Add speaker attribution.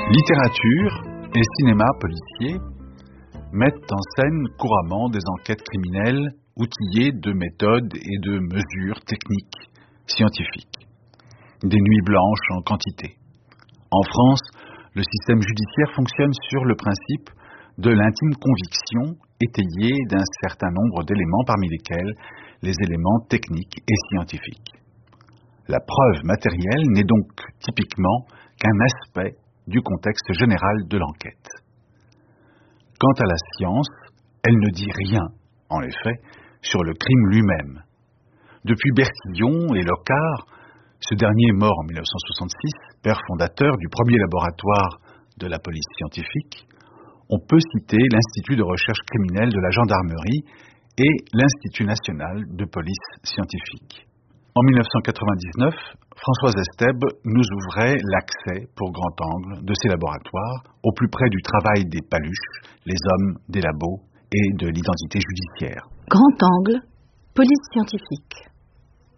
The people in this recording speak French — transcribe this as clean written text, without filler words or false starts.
Speaker 1: Littérature et cinéma policier mettent en scène couramment des enquêtes criminelles outillées de méthodes et de mesures techniques scientifiques. Des nuits blanches en quantité. En France, le système judiciaire fonctionne sur le principe de l'intime conviction étayée d'un certain nombre d'éléments, parmi lesquels les éléments techniques et scientifiques. La preuve matérielle n'est donc typiquement qu'un aspect du contexte général de l'enquête. Quant à la science, elle ne dit rien, en effet, sur le crime lui-même. Depuis Bertillon et Locard, ce dernier mort en 1966, père fondateur du premier laboratoire de la police scientifique, on peut citer l'Institut de recherche criminelle de la gendarmerie et l'Institut national de police scientifique. En 1999, Françoise Estèbe nous ouvrait l'accès pour grand angle de ces laboratoires au plus près du travail des paluches, les hommes des labos et de l'identité judiciaire.
Speaker 2: Grand angle, police scientifique.